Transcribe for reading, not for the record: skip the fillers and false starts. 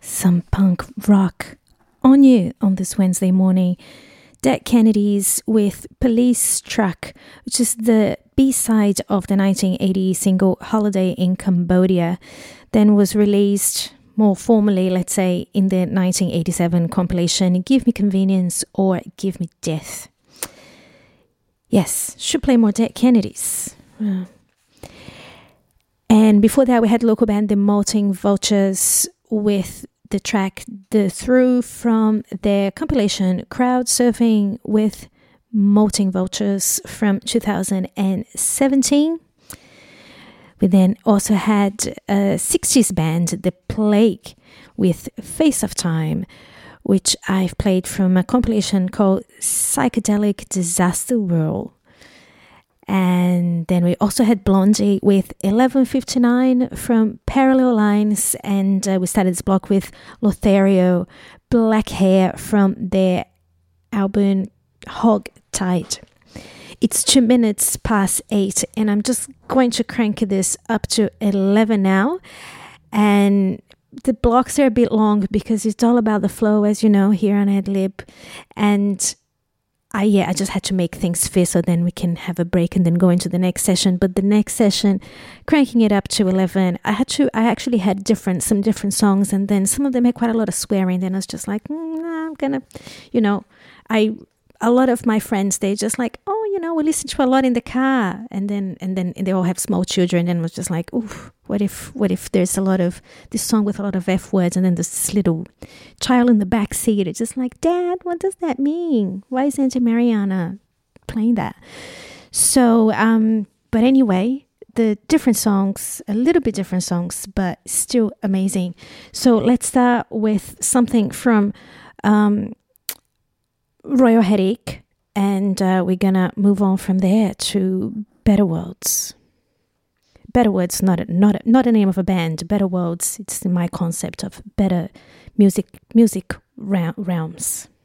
some punk rock on you on this Wednesday morning. Dead Kennedys with Police Truck, which is the B-side of the 1980 single Holiday in Cambodia, then was released more formally, let's say, in the 1987 compilation Give Me Convenience or Give Me Death. Yes, should play more Dead Kennedys. And before that, we had local band The Molting Vultures with the track The Through from their compilation Crowd Surfing with Molting Vultures from 2017. We then also had a 60s band The Plague with Face of Time, which I've played from a compilation called Psychedelic Disaster World. And then we also had Blondie with 11:59 from Parallel Lines, and we started this block with Lothario, Black Hair from their album Hog Tight. It's 2 minutes past 8, and I'm just going to crank this up to 11 now. And the blocks are a bit long because it's all about the flow, as you know, here on Adlib. And I just had to make things fit so then we can have a break and then go into the next session. But the next session, cranking it up to 11, I actually had some different songs, and then some of them had quite a lot of swearing. Then I was just like, I'm gonna, a lot of my friends, they just like, we listen to a lot in the car, and then they all have small children, and was just like, oof, what if there's a lot of this song with a lot of F words, and then there's this little child in the back seat. It's just like, Dad, what does that mean? Why is Auntie Mariana playing that? So, but anyway, the different songs, a little bit different songs, but still amazing. So let's start with something from Royal Headache. And we're going to move on from there to Better Worlds. Better Worlds, not a name of a band. Better Worlds, it's my concept of better music realms.